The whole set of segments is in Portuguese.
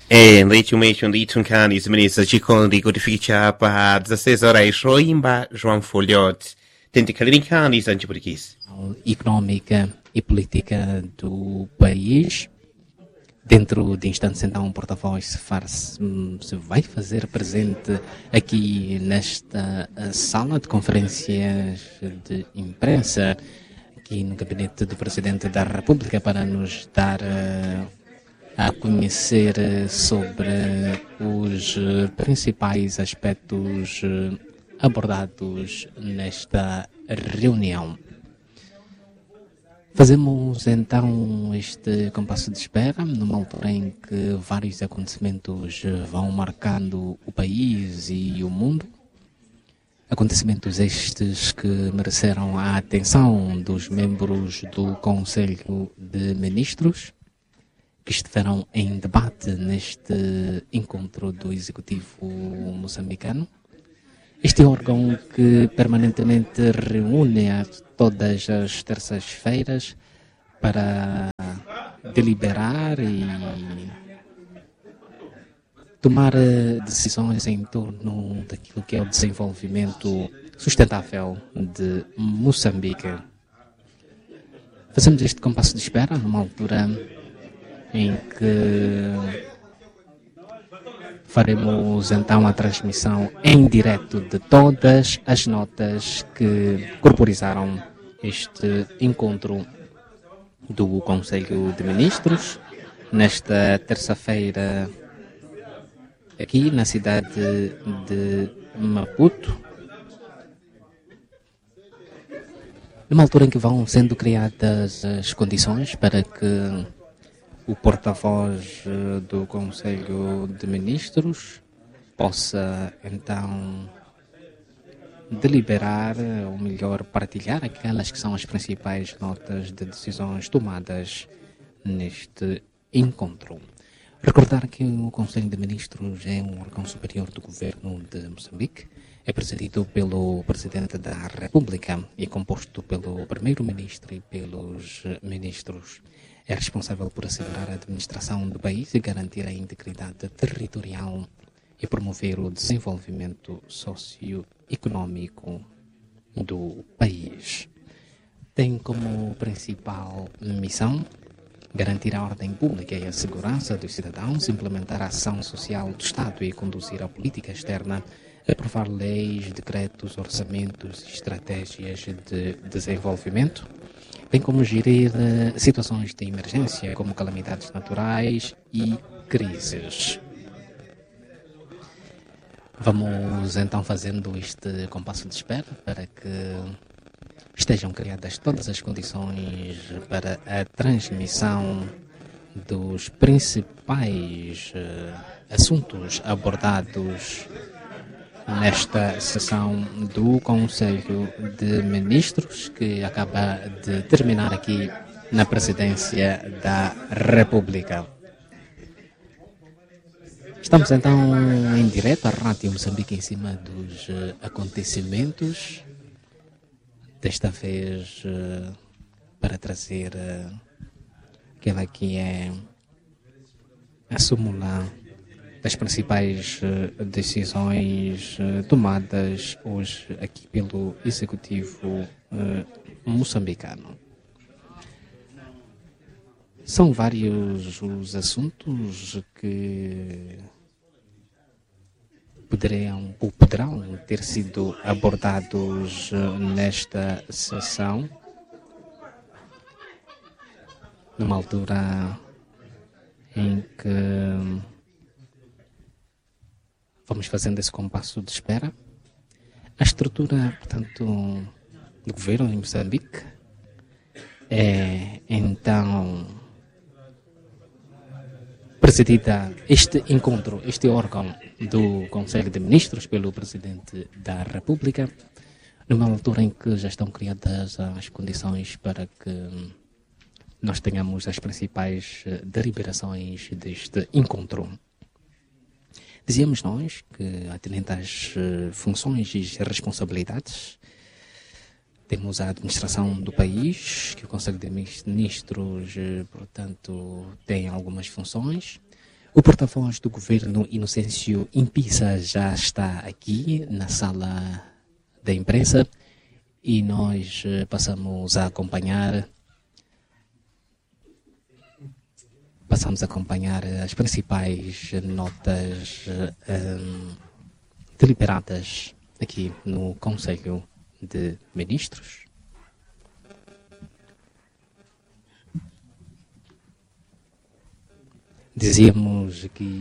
Leite um mês de Tuncanis, ministra de Código de Ficha para 16 horas, Roimba, João Folhote. Tente Calincanis, antiporquis. Económica e política do país. Dentro de instantes, então, o porta-voz se vai fazer presente aqui nesta sala de conferências de imprensa, aqui no gabinete do Presidente da República, para nos dar a conhecer sobre os principais aspectos abordados nesta reunião. Fazemos então este compasso de espera, numa altura em que vários acontecimentos vão marcando o país e o mundo. Acontecimentos estes que mereceram a atenção dos membros do Conselho de Ministros, que estiveram em debate neste encontro do Executivo moçambicano. Este órgão que permanentemente reúne a todas as terças-feiras para deliberar e tomar decisões em torno daquilo que é o desenvolvimento sustentável de Moçambique. Fazemos este compasso de espera numa altura em que faremos então a transmissão em direto de todas as notas que corporizaram este encontro do Conselho de Ministros nesta terça-feira aqui na cidade de Maputo, numa altura em que vão sendo criadas as condições para que o porta-voz do Conselho de Ministros possa então deliberar, ou melhor, partilhar aquelas que são as principais notas de decisões tomadas neste encontro. Recordar que o Conselho de Ministros é um órgão superior do governo de Moçambique, é presidido pelo Presidente da República e é composto pelo Primeiro-Ministro e pelos ministros. É responsável por assegurar a administração do país e garantir a integridade territorial e promover o desenvolvimento socioeconómico do país. Tem como principal missão garantir a ordem pública e a segurança dos cidadãos, implementar a ação social do Estado e conduzir a política externa, aprovar leis, decretos, orçamentos e estratégias de desenvolvimento, bem como gerir situações de emergência, como calamidades naturais e crises. Vamos então fazendo este compasso de espera para que estejam criadas todas as condições para a transmissão dos principais assuntos abordados nesta sessão do Conselho de Ministros, que acaba de terminar aqui na Presidência da República. Estamos então em direto à Rádio Moçambique em cima dos acontecimentos, desta vez para trazer aquela que é a súmula das principais decisões tomadas hoje aqui pelo Executivo moçambicano. São vários os assuntos que poderão ter sido abordados nesta sessão, numa altura em que vamos fazendo esse compasso de espera. A estrutura, portanto, do governo em Moçambique é, então, presidida este encontro, este órgão do Conselho de Ministros pelo Presidente da República, numa altura em que já estão criadas as condições para que nós tenhamos as principais deliberações deste encontro. Dizíamos nós que, atendendo às funções e responsabilidades, temos a administração do país, que o Conselho de Ministros, portanto, tem algumas funções. O porta-voz do governo, Inocêncio Impisa, já está aqui na sala da imprensa e nós passamos a acompanhar as principais notas deliberadas aqui no Conselho de Ministros. Dizíamos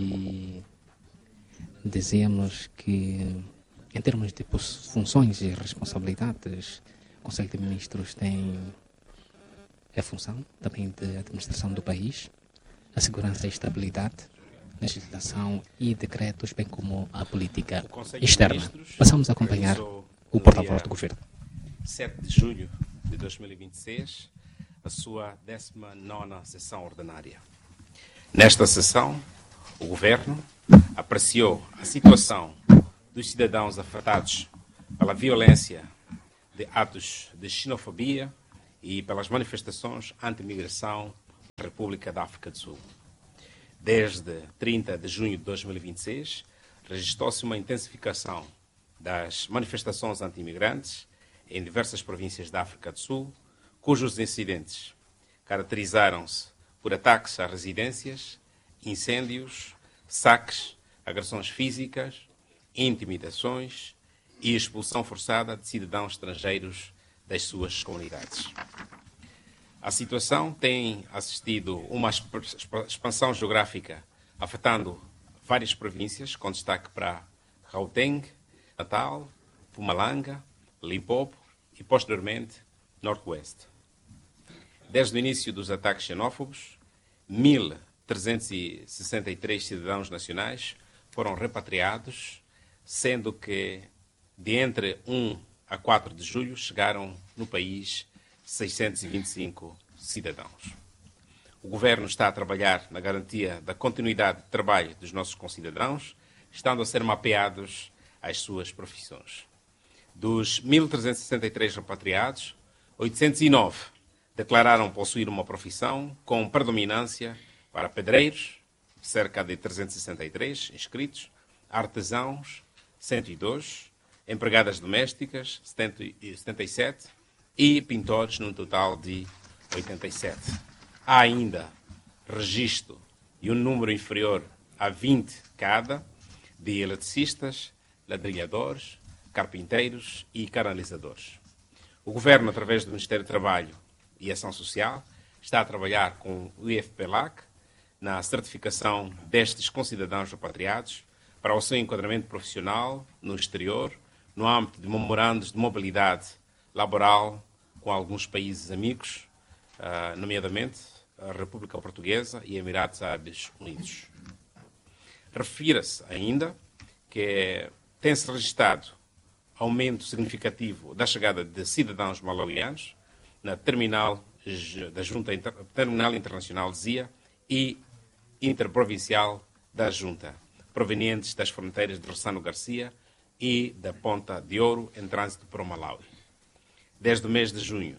que em termos de funções e responsabilidades, o Conselho de Ministros tem a função também de administração do país, a segurança e estabilidade, legislação e decretos, bem como a política externa. Passamos a acompanhar o porta-voz do governo. 7 de julho de 2026, a sua 19ª sessão ordinária. Nesta sessão, o governo apreciou a situação dos cidadãos afetados pela violência de atos de xenofobia e pelas manifestações anti-imigração na República da África do Sul. Desde 30 de junho de 2026, registrou-se uma intensificação das manifestações anti-imigrantes em diversas províncias da África do Sul, cujos incidentes caracterizaram-se por ataques a residências, incêndios, saques, agressões físicas, intimidações e expulsão forçada de cidadãos estrangeiros das suas comunidades. A situação tem assistido uma expansão geográfica afetando várias províncias, com destaque para Gauteng, Natal, Mpumalanga, Limpopo e, posteriormente, Norte-Oeste. Desde o início dos ataques xenófobos, 1.363 cidadãos nacionais foram repatriados, sendo que de entre 1 a 4 de julho chegaram no país 625 cidadãos. O governo está a trabalhar na garantia da continuidade de trabalho dos nossos concidadãos, estando a ser mapeados as suas profissões. Dos 1.363 repatriados, 809 declararam possuir uma profissão com predominância para pedreiros, cerca de 363 inscritos, artesãos, 102, empregadas domésticas, 77 e pintores, num total de 87. Há ainda registro e um número inferior a 20 cada de eletricistas, ladrilhadores, carpinteiros e canalizadores. O Governo, através do Ministério do Trabalho e Ação Social, está a trabalhar com o IFPLAC na certificação destes concidadãos repatriados para o seu enquadramento profissional no exterior, no âmbito de memorandos de mobilidade laboral com alguns países amigos, nomeadamente a República Portuguesa e Emirados Árabes Unidos. Refira-se ainda que tem-se registrado aumento significativo da chegada de cidadãos malauianos na terminal da Junta Terminal Internacional de Zia e interprovincial da Junta, provenientes das fronteiras de Rossano Garcia e da Ponta de Ouro, em trânsito para o Malawi. Desde o mês de junho,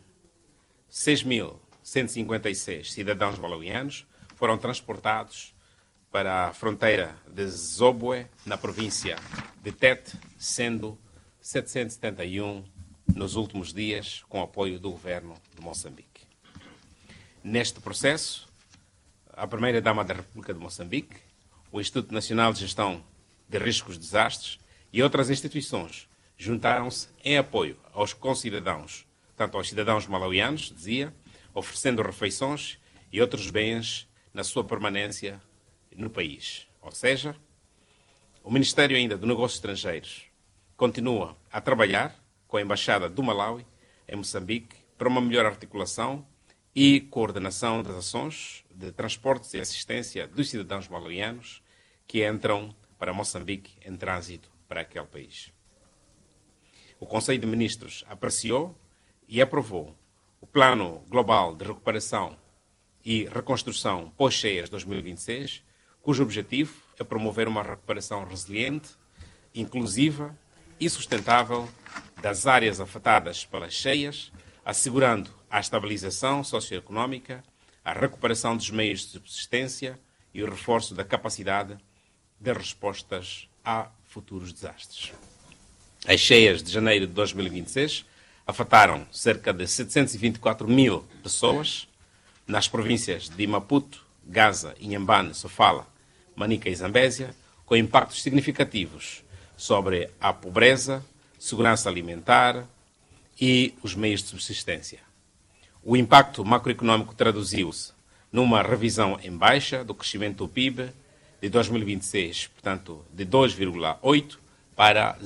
6.156 cidadãos malauianos foram transportados para a fronteira de Zobwe, na província de Tete, sendo 771 nos últimos dias, com apoio do governo de Moçambique. Neste processo, a Primeira-Dama da República de Moçambique, o Instituto Nacional de Gestão de Riscos de Desastres e outras instituições juntaram-se em apoio aos concidadãos, tanto aos cidadãos malauianos, dizia, oferecendo refeições e outros bens na sua permanência no país. Ou seja, o Ministério ainda dos Negócios Estrangeiros continua a trabalhar com a Embaixada do Malawi em Moçambique para uma melhor articulação e coordenação das ações de transportes e assistência dos cidadãos malauianos que entram para Moçambique em trânsito para aquele país. O Conselho de Ministros apreciou e aprovou o Plano Global de Recuperação e Reconstrução pós-cheias 2026, cujo objetivo é promover uma recuperação resiliente, inclusiva e sustentável das áreas afetadas pelas cheias, assegurando a estabilização socioeconómica, a recuperação dos meios de subsistência e o reforço da capacidade de respostas a futuros desastres. As cheias de janeiro de 2026 afetaram cerca de 724 mil pessoas nas províncias de Maputo, Gaza, Inhambane, Sofala, Manica e Zambésia, com impactos significativos sobre a pobreza, segurança alimentar e os meios de subsistência. O impacto macroeconômico traduziu-se numa revisão em baixa do crescimento do PIB de 2026, portanto, de 2,8% para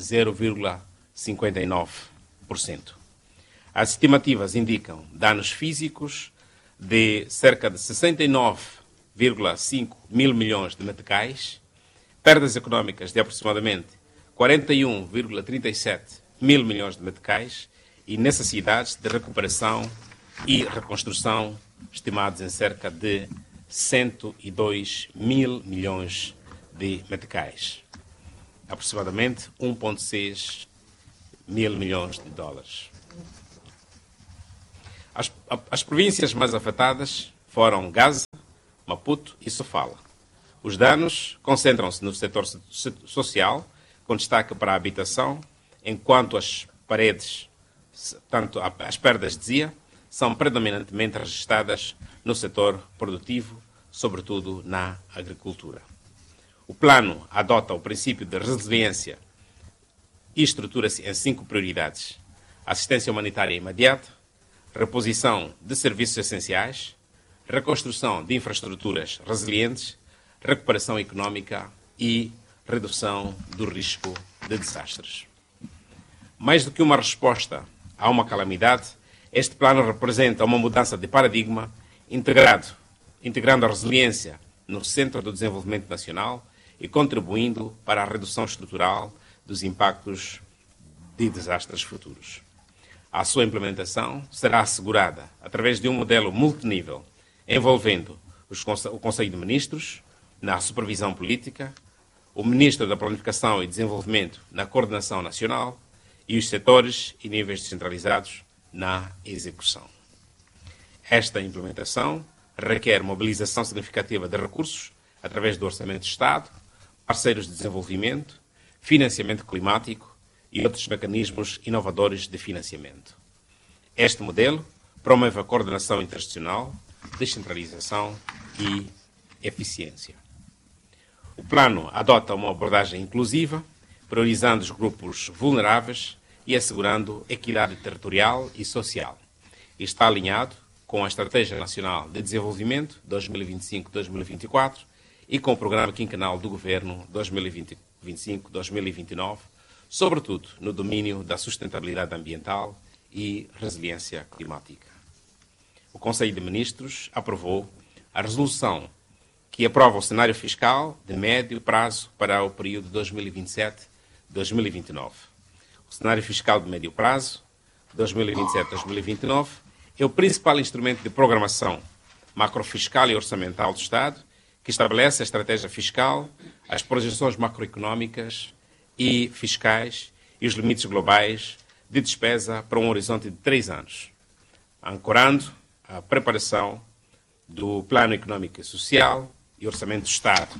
0,59%. As estimativas indicam danos físicos de cerca de 69,5 mil milhões de meticais, perdas económicas de aproximadamente 41,37 mil milhões de meticais e necessidades de recuperação e reconstrução estimados em cerca de 102 mil milhões de meticais, aproximadamente 1,6 mil milhões de dólares. As províncias mais afetadas foram Gaza, Maputo e Sofala. Os danos concentram-se no setor social, com destaque para a habitação, enquanto as perdas, dizia, são predominantemente registradas no setor produtivo, sobretudo na agricultura. O plano adota o princípio de resiliência e estrutura-se em 5 prioridades: assistência humanitária imediata, reposição de serviços essenciais, reconstrução de infraestruturas resilientes, recuperação económica e redução do risco de desastres. Mais do que uma resposta a uma calamidade, este plano representa uma mudança de paradigma integrando a resiliência no centro do desenvolvimento nacional e contribuindo para a redução estrutural dos impactos de desastres futuros. A sua implementação será assegurada através de um modelo multinível, envolvendo o Conselho de Ministros na supervisão política, o Ministro da Planificação e Desenvolvimento na coordenação nacional e os setores e níveis descentralizados na execução. Esta implementação requer mobilização significativa de recursos através do Orçamento de Estado, parceiros de desenvolvimento, financiamento climático e outros mecanismos inovadores de financiamento. Este modelo promove a coordenação interinstitucional, descentralização e eficiência. O plano adota uma abordagem inclusiva, priorizando os grupos vulneráveis e assegurando equidade territorial e social. E está alinhado com a Estratégia Nacional de Desenvolvimento 2025-2024 e com o Programa Quinquenal do Governo 2025-2029, sobretudo no domínio da sustentabilidade ambiental e resiliência climática. O Conselho de Ministros aprovou a resolução que aprova o cenário fiscal de médio prazo para o período 2027-2029. O cenário fiscal de médio prazo, 2027-2029, é o principal instrumento de programação macrofiscal e orçamental do Estado, que estabelece a estratégia fiscal, as projeções macroeconómicas e fiscais e os limites globais de despesa para um horizonte de 3 anos, ancorando a preparação do Plano Económico e Social e Orçamento do Estado,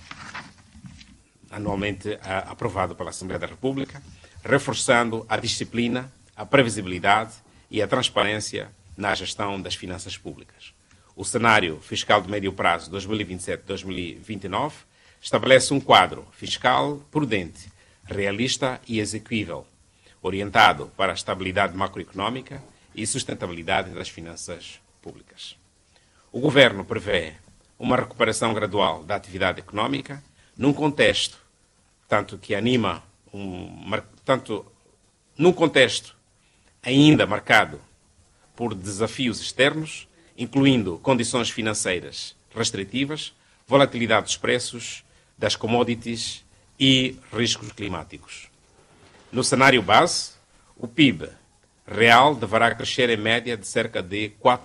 anualmente aprovado pela Assembleia da República, reforçando a disciplina, a previsibilidade e a transparência na gestão das finanças públicas. O cenário fiscal de médio prazo 2027-2029 estabelece um quadro fiscal prudente, realista e execuível, orientado para a estabilidade macroeconómica e sustentabilidade das finanças públicas. O Governo prevê uma recuperação gradual da atividade económica num contexto ainda marcado por desafios externos, incluindo condições financeiras restritivas, volatilidade dos preços, das commodities e riscos climáticos. No cenário base, o PIB real deverá crescer em média de cerca de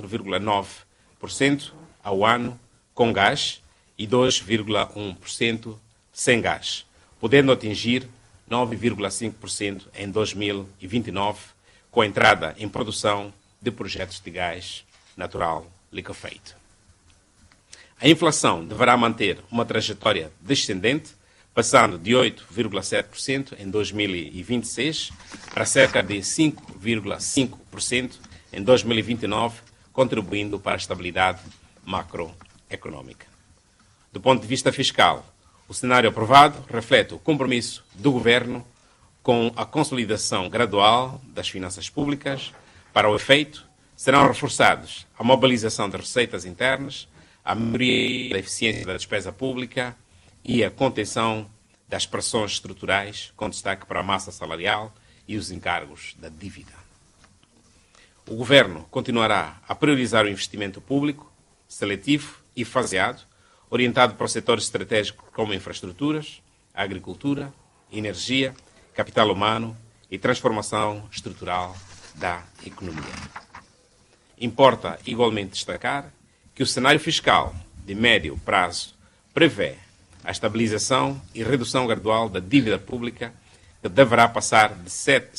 4,9% ao ano com gás e 2,1% sem gás, podendo atingir 9,5% em 2029, com a entrada em produção de projetos de gás natural liquefeito. A inflação deverá manter uma trajetória descendente, passando de 8,7% em 2026 para cerca de 5,5% em 2029, contribuindo para a estabilidade macroeconômica. Do ponto de vista fiscal, o cenário aprovado reflete o compromisso do Governo com a consolidação gradual das finanças públicas. Para o efeito, serão reforçados a mobilização de receitas internas, a melhoria da eficiência da despesa pública e a contenção das pressões estruturais, com destaque para a massa salarial e os encargos da dívida. O Governo continuará a priorizar o investimento público, seletivo e faseado, orientado para os setores estratégicos como infraestruturas, agricultura, energia, capital humano e transformação estrutural da economia. Importa igualmente destacar que o cenário fiscal de médio prazo prevê a estabilização e redução gradual da dívida pública, que deverá passar de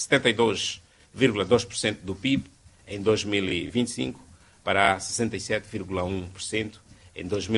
72,2% do PIB em 2025 para 67,1% em 2025.